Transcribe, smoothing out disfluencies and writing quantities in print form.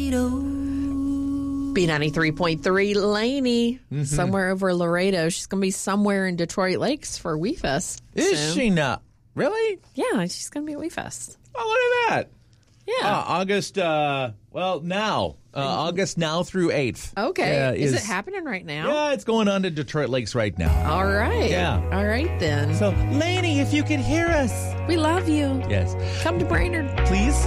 B93.3, Lainey, somewhere over Laredo. She's going to be somewhere in Detroit Lakes for WeFest. Is she not? Really? Yeah, she's going to be at WeFest. Oh, look at that. Yeah. August, now. August now through 8th. Okay. Is it happening right now? Yeah, it's going on to Detroit Lakes right now. All right. Yeah. All right, then. So, Lainey, if you can hear us. We love you. Yes. Come to Brainerd. Please.